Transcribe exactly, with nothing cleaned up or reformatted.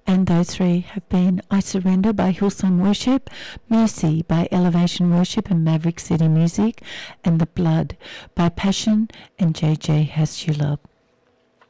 And those three have been I Surrender by Hillsong Worship, Mercy by Elevation Worship and Maverick City Music, and The Blood by Passion and J J Has You Love.